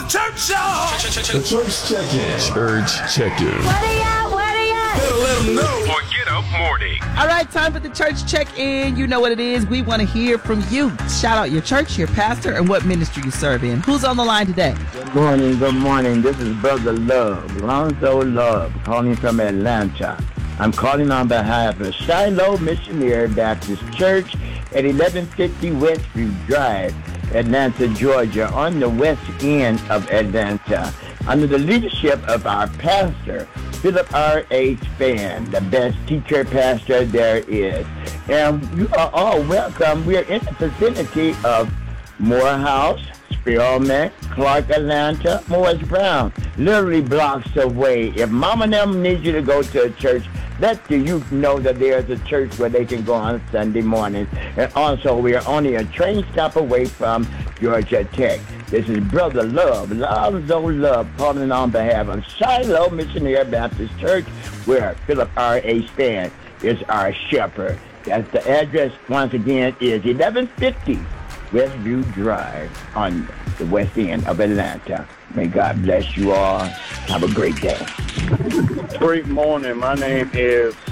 Church y'all. The Church Check-In. Church Check-In. What are ya? Better let them know. For Get Up Morning. All right, time for the church check-in. You know what it is. We want to hear from you. Shout out your church, your pastor, and what ministry you serve in. Who's on the line today? Good morning. This is Brother Love, Lonzo Love, calling from Atlanta. I'm calling on behalf of Shiloh Missionary Baptist Church at 1150 Westview Drive, Atlanta, Georgia, on the west end of Atlanta, under the leadership of our pastor, Philip R.A. Spann, the best teacher pastor there is. And you are all welcome. We are in the vicinity of Morehouse, Spearman, Clark, Atlanta, Morris Brown, literally blocks away. If Mama and them need you to go to a church, let the youth know that there's a church where they can go on Sunday mornings. And also, we are only a train stop away from Georgia Tech. This is Brother Love, Lonzo Love, calling on behalf of Shiloh Missionary Baptist Church, where Philip R.A. Spann is our shepherd. That's the address, once again, is 1150 Westview Drive on the west end of Atlanta. May God bless you all. Have a great day. Great morning. My name is